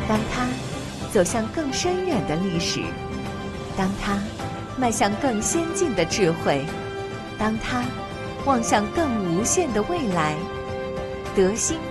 当他走向更深远的历史，当他迈向更先进的智慧，当他望向更无限的未来，德兴